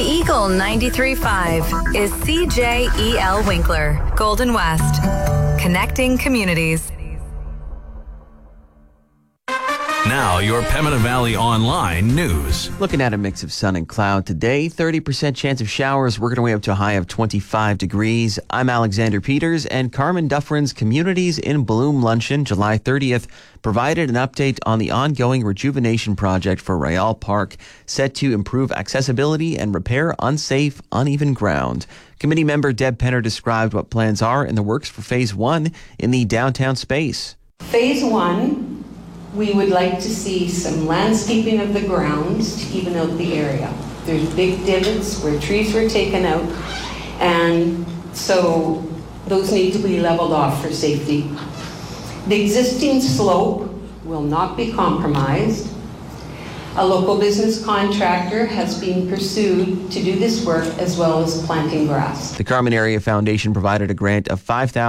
Eagle 93.5 is CJEL Winkler, Golden West. Connecting communities. Now, your Pembina Valley Online news. Looking at a mix of sun and cloud today, 30% chance of showers, working our way up to a high of 25 degrees. I'm Alexander Peters, and Carmen Dufferin's Communities in Bloom luncheon, July 30th, provided an update on the ongoing rejuvenation project for Royale Park, set to improve accessibility and repair unsafe, uneven ground. Committee member Deb Penner described what plans are in the works for Phase 1 in the downtown space. Phase 1, we would like to see some landscaping of the grounds to even out the area. There's big divots where trees were taken out, and so those need to be leveled off for safety. The existing slope will not be compromised. A local business contractor has been pursued to do this work as well as planting grass. The Carmen Area Foundation provided a grant of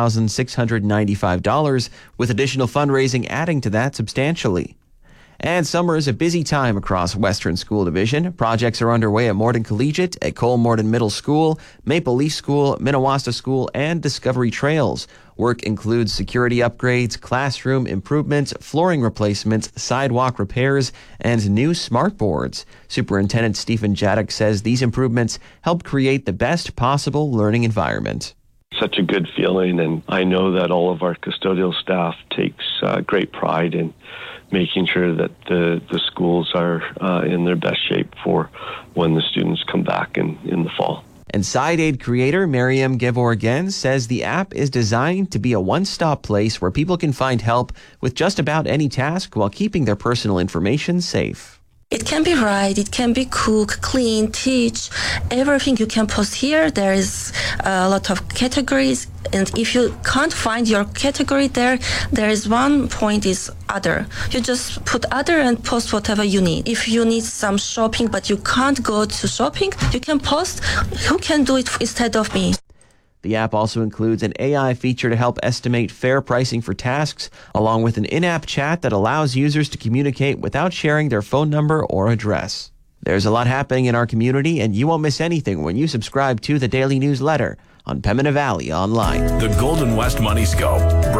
$5,695, with additional fundraising adding to that substantially. And summer is a busy time across Western School Division. Projects are underway at Morden Collegiate, at Cole Morden Middle School, Maple Leaf School, Minnewaska School, and Discovery Trails. Work includes security upgrades, classroom improvements, flooring replacements, sidewalk repairs, and new smart boards. Superintendent Stephen Jadek says these improvements help create the best possible learning environment. Such a good feeling, and I know that all of our custodial staff takes great pride in making sure that the schools are in their best shape for when the students come back in the fall. And SideAid creator Miriam Gevorgen says the app is designed to be a one-stop place where people can find help with just about any task while keeping their personal information safe. It can be write, it can be cook, clean, teach, everything you can post here. There is a lot of categories, and if you can't find your category there is one point is other. You just put other and post whatever you need. If you need some shopping but you can't go to shopping, you can post who can do it instead of me. The app also includes an AI feature to help estimate fair pricing for tasks, along with an in-app chat that allows users to communicate without sharing their phone number or address. There's a lot happening in our community, and you won't miss anything when you subscribe to the daily newsletter on Pembina Valley Online. The Golden West Money Scope.